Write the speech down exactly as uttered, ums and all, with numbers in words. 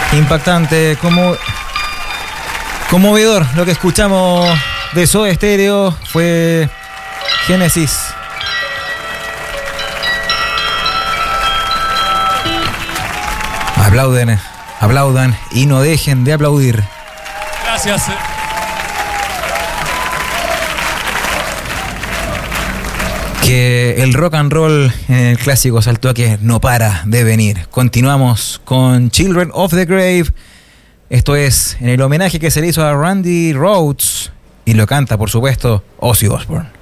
Impactante, como conmovedor lo que escuchamos de Soda Stereo. Fue Génesis. Aplauden, aplaudan y no dejen de aplaudir. Gracias. Que el rock and roll en el clásico salto que no para de venir. Continuamos con Children of the Grave. Esto es en el homenaje que se le hizo a Randy Rhoads y lo canta, por supuesto, Ozzy Osbourne.